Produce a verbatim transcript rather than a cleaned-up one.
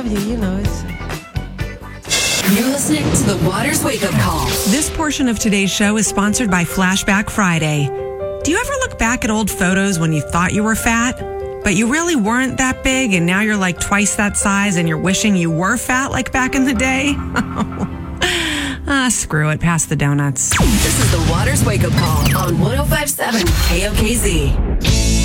love you. You know, it's... You're listening to the Waters Wake Up Call. This portion of today's show is sponsored by Flashback Friday. Do you ever look back at old photos when you thought you were fat, but you really weren't that big and now you're like twice that size and you're wishing you were fat like back in the day? Ah, screw it. Pass the donuts. This is the Waters Wake Up Call on one oh five point seven K O K Z.